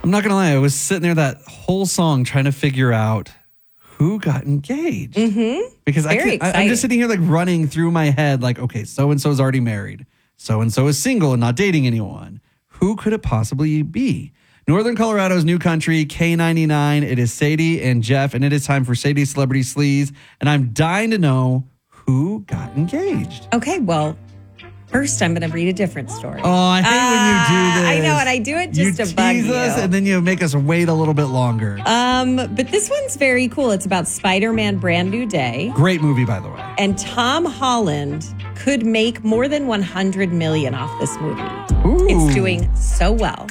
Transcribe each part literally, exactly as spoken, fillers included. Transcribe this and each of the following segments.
I'm not going to lie. I was sitting there that whole song trying to figure out who got engaged. Mm-hmm. Because I Very can't, I, I'm just sitting here like running through my head like, okay, so-and-so is already married. So-and-so is single and not dating anyone. Who could it possibly be? Northern Colorado's new country, K ninety-nine. It is Sadie and Jeff, and it is time for Sadie's Celebrity Sleaze. And I'm dying to know who got engaged. Okay, well, first I'm going to read a different story. Oh, I hate uh, when you do this. I know, and I do it just you to bug you. tease us, and then you make us wait a little bit longer. Um, but this one's very cool. It's about Spider-Man Brand New Day. Great movie, by the way. And Tom Holland could make more than one hundred million dollars off this movie. Ooh. It's doing so well.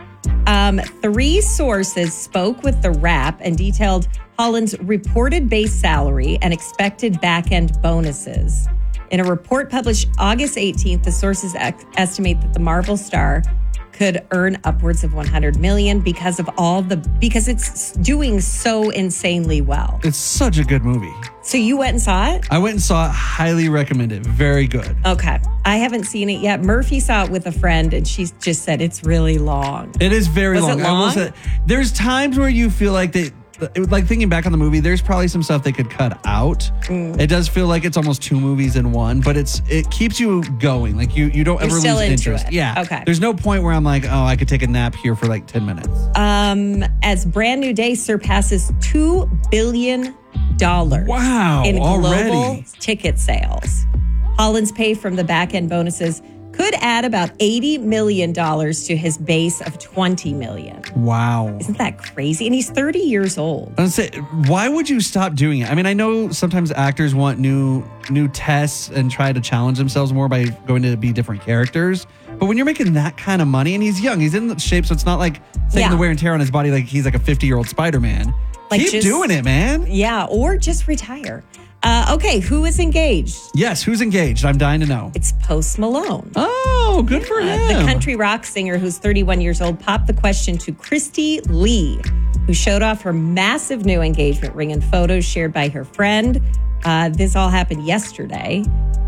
Um, three sources spoke with The Wrap and detailed Holland's reported base salary and expected back-end bonuses. In a report published August eighteenth, the sources ex- estimate that the Marvel star could earn upwards of one hundred million dollars because of all the because it's doing so insanely well. It's such a good movie. So you went and saw it? I went and saw it. Highly recommended. Very good. Okay. I haven't seen it yet. Murphy saw it with a friend, and she just said it's really long. It is very Was long. it long? I will say, there's times where you feel like they, like thinking back on the movie, there's probably some stuff they could cut out. Mm. It does feel like it's almost two movies in one, but it's it keeps you going. Like you, you don't You're ever still lose into interest. it. Yeah. Okay. There's no point where I'm like, oh, I could take a nap here for like ten minutes. Um, as Brand New Day surpasses two billion dollars Wow, in global already. ticket sales. Holland's pay from the back-end bonuses could add about eighty million dollars to his base of twenty million dollars. Wow. Isn't that crazy? And he's thirty years old. I was gonna say, why would you stop doing it? I mean, I know sometimes actors want new new tests and try to challenge themselves more by going to be different characters. But when you're making that kind of money, and he's young, he's in the shape, so it's not like taking Yeah. the wear and tear on his body like he's like a fifty-year-old Spider-Man. Like Keep just- doing it, man. Yeah, or just retire. Uh, okay, who is engaged? Yes, who's engaged? I'm dying to know. It's Post Malone. Oh, good for Uh, him. the country rock singer who's thirty-one years old popped the question to Christy Lee, who showed off her massive new engagement ring in photos shared by her friend. Uh, this all happened yesterday.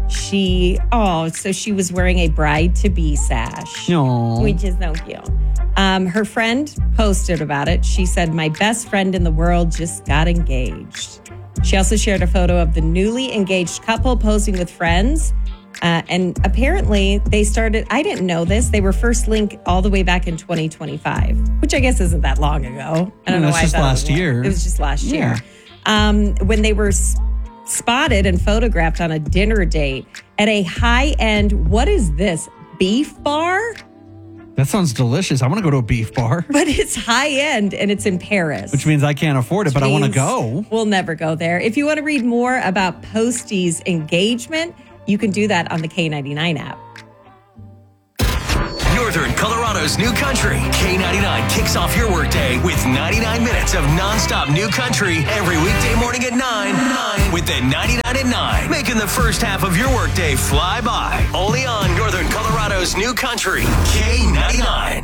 She, oh, so she was wearing a bride-to-be sash, Aw. which is so cute. Um, her friend posted about it. She said, "My best friend in the world just got engaged." She also shared a photo of the newly engaged couple posing with friends. Uh, and apparently they started, I didn't know this, they were first linked all the way back in twenty twenty-five, which I guess isn't that long ago. I don't No, know that's why just I thought last it was. year. It was just last Yeah. year. Um, when they were s- spotted and photographed on a dinner date at a high-end, what is this, beef bar? That sounds delicious. I want to go to a beef bar, But it's high-end and it's in Paris. which means I can't afford it, but I want to means go. We'll never go there. If you want to read more about Posty's engagement, you can do that on the K ninety-nine app. Northern Colorado's new country. K ninety-nine kicks off your workday with ninety-nine minutes of nonstop new country every weekday morning at nine. nine with the ninety-nine at nine, making the first half of your workday fly by. Only on Northern Colorado's new country. K ninety-nine.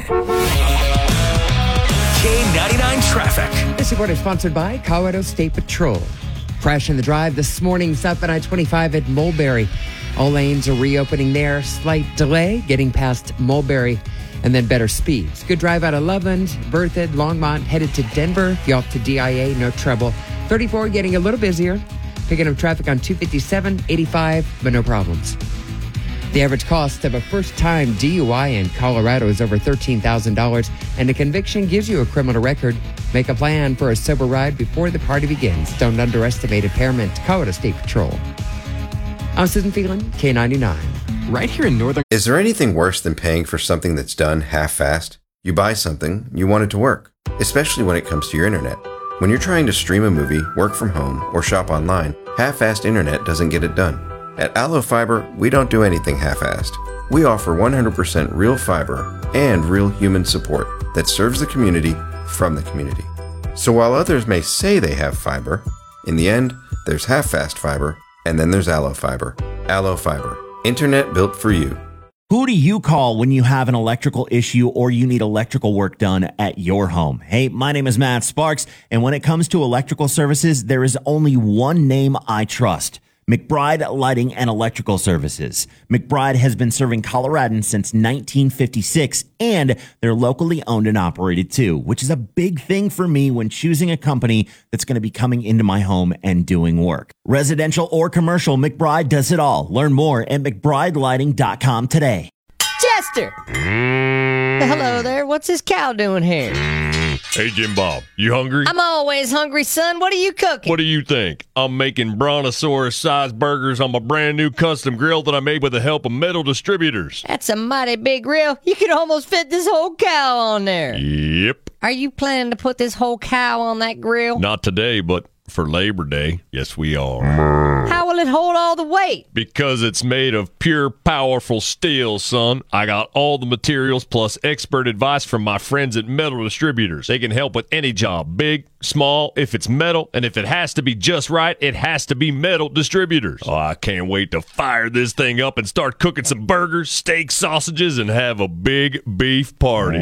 K ninety-nine traffic. This report is sponsored by Colorado State Patrol. Crash in the drive this morning south on I twenty-five at Mulberry. All lanes are reopening there. Slight delay getting past Mulberry and then better speeds. Good drive out of Loveland, Berthoud, Longmont, headed to Denver. If you're off to D I A, no trouble. thirty-four getting a little busier. Picking up traffic on two fifty-seven, eighty-five, but no problems. The average cost of a first-time D U I in Colorado is over thirteen thousand dollars, and a conviction gives you a criminal record. Make a plan for a sober ride before the party begins. Don't underestimate impairment. Colorado State Patrol. I'm Susan Phelan, K ninety-nine. Right here in Northern. Is there anything worse than paying for something that's done half-assed? You buy something, you want it to work, especially when it comes to your internet. When you're trying to stream a movie, work from home, or shop online, half-assed internet doesn't get it done. At Allo Fiber, we don't do anything half-assed. We offer one hundred percent real fiber and real human support that serves the community from the community. So while others may say they have fiber, in the end, there's half-fast fiber, and then there's Allo Fiber. Allo Fiber. Internet built for you. Who do you call when you have an electrical issue or you need electrical work done at your home? Hey, my name is Matt Sparks, and when it comes to electrical services, there is only one name I trust. McBride Lighting and Electrical Services. McBride has been serving Coloradans since nineteen fifty-six, and they're locally owned and operated too, which is a big thing for me when choosing a company that's going to be coming into my home and doing work. Residential or commercial, McBride does it all. Learn more at mcbride lighting dot com today. Chester! Hello there. What's this cow doing here? Hey, Jim Bob, you hungry? I'm always hungry, son. What are you cooking? What do you think? I'm making brontosaurus-sized burgers on my brand new custom grill that I made with the help of Metal Distributors. That's a mighty big grill. You could almost fit this whole cow on there. Yep. Are you planning to put this whole cow on that grill? Not today, but for Labor Day, yes, we are. How will it hold all the weight? Because it's made of pure, powerful steel, son. I got all the materials plus expert advice from my friends at Metal Distributors. They can help with any job, big, small, if it's metal, and if it has to be just right, it has to be Metal Distributors. Oh, I can't wait to fire this thing up and start cooking some burgers, steak, sausages, and have a big beef party.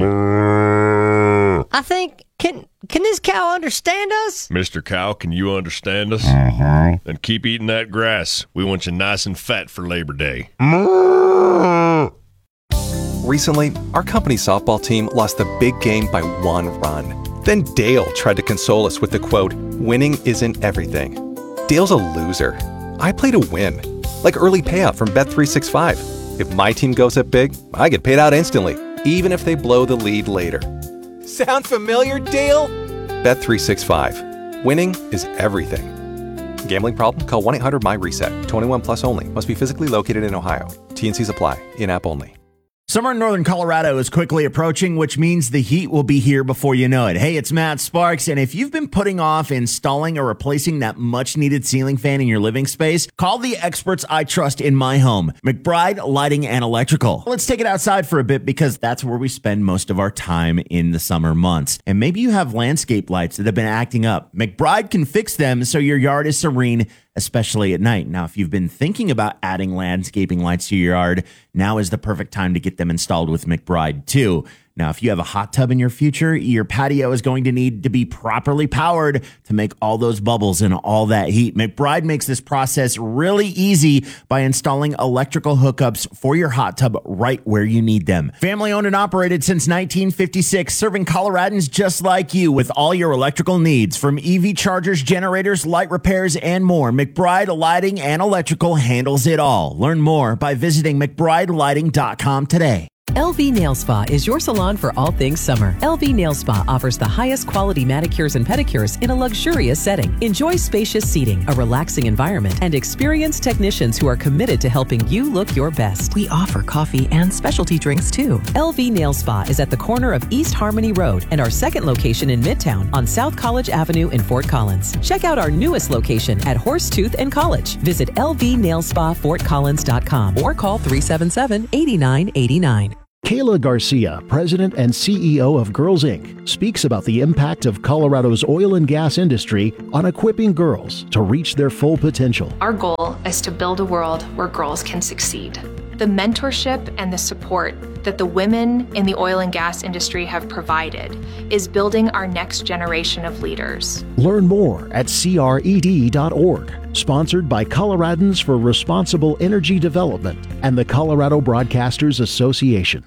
I think, can can this cow understand us? Mister Cow, can you understand us? Uh-huh. Then keep eating that grass. We want you nice and fat for Labor Day. Recently, our company softball team lost the big game by one run. Then Dale tried to console us with the quote, "Winning isn't everything." Dale's a loser. I play to win. Like early payout from Bet three sixty-five. If my team goes up big, I get paid out instantly, even if they blow the lead later. Sound familiar, Dale? Bet three sixty-five. Winning is everything. Gambling problem? Call one eight hundred my reset. twenty-one plus only. Must be physically located in Ohio. T and Cs apply. In-app only. Summer in northern Colorado is quickly approaching, which means the heat will be here before you know it. Hey, it's Matt Sparks, and if you've been putting off installing or replacing that much-needed ceiling fan in your living space, call the experts I trust in my home, McBride Lighting and Electrical. Let's take it outside for a bit because that's where we spend most of our time in the summer months. And maybe you have landscape lights that have been acting up. McBride can fix them so your yard is serene, especially at night. Now, if you've been thinking about adding landscaping lights to your yard, now is the perfect time to get them installed with McBride too. Now, if you have a hot tub in your future, your patio is going to need to be properly powered to make all those bubbles and all that heat. McBride makes this process really easy by installing electrical hookups for your hot tub right where you need them. Family owned and operated since nineteen fifty-six, serving Coloradans just like you with all your electrical needs. From E V chargers, generators, light repairs, and more, McBride Lighting and Electrical handles it all. Learn more by visiting mcbride lighting dot com today. L V Nail Spa is your salon for all things summer. L V Nail Spa offers the highest quality manicures and pedicures in a luxurious setting. Enjoy spacious seating, a relaxing environment, and experienced technicians who are committed to helping you look your best. We offer coffee and specialty drinks too. L V Nail Spa is at the corner of East Harmony Road and our second location in Midtown on South College Avenue in Fort Collins. Check out our newest location at Horsetooth and College. Visit L V Nail Spa Fort Collins dot com or call three seven seven, eight nine eight nine. Kayla Garcia, president and C E O of Girls Incorporated, speaks about the impact of Colorado's oil and gas industry on equipping girls to reach their full potential. Our goal is to build a world where girls can succeed. The mentorship and the support that the women in the oil and gas industry have provided is building our next generation of leaders. Learn more at C R E D dot org. Sponsored by Coloradans for Responsible Energy Development and the Colorado Broadcasters Association.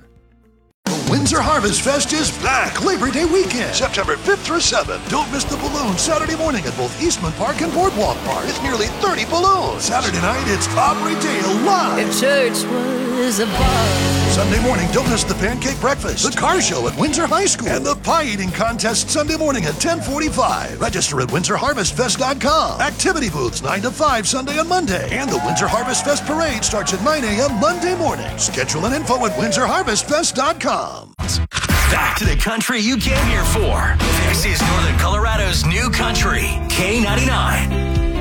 Windsor Harvest Fest is back Labor Day weekend, September fifth through seventh. Don't miss the balloons Saturday morning at both Eastman Park and Boardwalk Park with nearly thirty balloons. Saturday night, it's Aubrey Dale live. If church was a bar. Sunday morning, don't miss the pancake breakfast, the car show at Windsor High School, and the pie eating contest Sunday morning at ten forty-five. Register at windsor harvest fest dot com. Activity booths nine to five Sunday and Monday. And the Windsor Harvest Fest Parade starts at nine a.m. Monday morning. Schedule and info at windsor harvest fest dot com. Back to the country you came here for. This is Northern Colorado's new country, K ninety-nine.